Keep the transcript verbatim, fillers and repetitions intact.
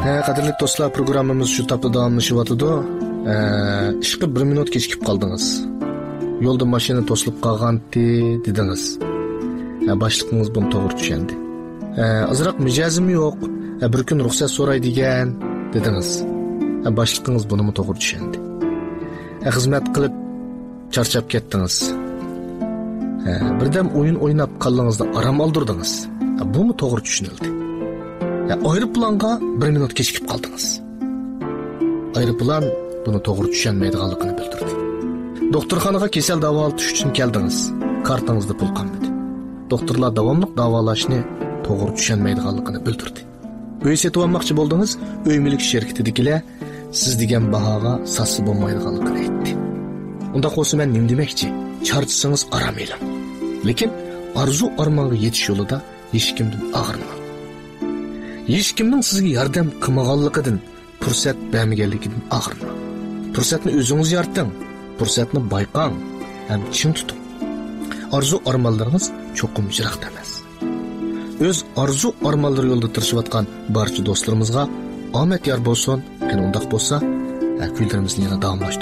He, qadrli dostlar, programımız şu tapda davamlaşıvatıdı. Ee, işqi bir minut kechikib qaldınız. Yolda maşina tosilib qolgandi dediniz. Ee, başliqingiz bunu to'g'ri tushundi. Ee, azroq mijozim yo'q. Ee, bir kun ruxsat so'ray degan dediniz. Ee, başliqingiz bunu mu to'g'ri tushundi. Ee, xizmat qilib charchab ketdingiz. Ee, birdam o'yin o'ynab qolganingizda aram oldirdingiz. Ee, bu mu to'g'ri tushunildi? Ya, aeroplanға bir minut kechikib qaldınız. Aeroplan bunu to'g'ri tushunmaydiganligini bildirdi. Doktorxonaga kasal davolatish uchun keldingiz. Kartangizda pul qolmadi. Doktorlar davomli davolashni to'g'ri tushunmaydiganligini bildirdi. Uy setib olmoqchi bo'ldingiz, uy mulk shirkatidagilar siz degan bahoga sassi bo'lmaydiganligini aytdi. Unda qo'sa men nim demoqchi? Charchasangiz aram eling. Lekin arzu armonga yetish yo'lida hech kimdan og'irmang. Hech kimning sizga yordam qilmaganligidan, fursat bermaganligidan og'irmang. Fursatni o'zingiz yarating, fursatni bayqang, ham chin tuting. Arzu armonlaringiz cho'qim yiroqda emas. O'z arzu armonlari yo'lida tirishayotgan barcha do'stlarimizga omad yor bo'lsin. Qani undaq bo'lsa, kuylarimizni yana davomlashtiramiz.